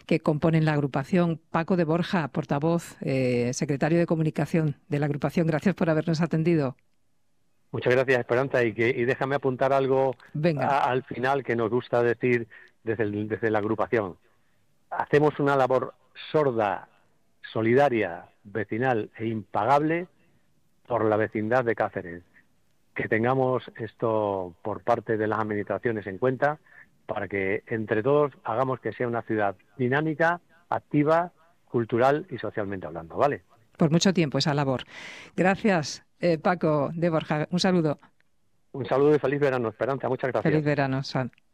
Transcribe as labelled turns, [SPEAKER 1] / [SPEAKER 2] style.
[SPEAKER 1] que componen la agrupación. Paco de Borja, portavoz, secretario de comunicación de la agrupación, gracias por habernos atendido.
[SPEAKER 2] Muchas gracias, Esperanza, y déjame apuntar algo
[SPEAKER 1] Venga.
[SPEAKER 2] al final que nos gusta decir desde la agrupación. Hacemos una labor sorda, solidaria, vecinal e impagable por la vecindad de Cáceres. Que tengamos esto por parte de las administraciones en cuenta para que entre todos hagamos que sea una ciudad dinámica, activa, cultural y socialmente hablando, ¿vale?
[SPEAKER 1] Por mucho tiempo esa labor. Gracias, Paco de Borja. Un saludo.
[SPEAKER 2] Un saludo y feliz verano, Esperanza. Muchas
[SPEAKER 1] Feliz
[SPEAKER 2] gracias.
[SPEAKER 1] verano, San.